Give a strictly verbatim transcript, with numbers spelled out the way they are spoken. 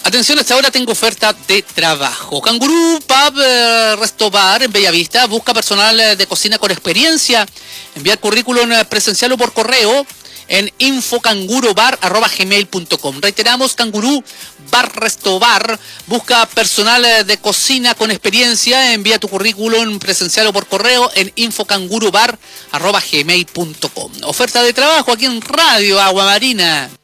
Atención, hasta ahora tengo oferta de trabajo. Cangurú Pub eh, Resto Bar en Bellavista busca personal eh, de cocina con experiencia. Enviar currículum eh, presencial o por correo en infocangurobar arroba gmail punto com. Reiteramos, Cangurú Bar Resto Bar busca personal eh, de cocina con experiencia. Envía tu currículum presencial o por correo en infocangurobar arroba gmail punto com. Oferta de trabajo aquí en Radio Agua Marina.